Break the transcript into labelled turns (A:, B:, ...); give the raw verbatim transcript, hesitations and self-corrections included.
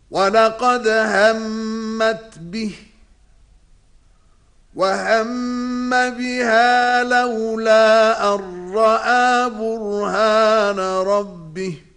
A: وَلَقَدْ هَمَّتْ بِهِ وَهَمَّ بِهَا لَوْلَا أَن رَّأَىٰ بُرْهَانَ رَبِّهِ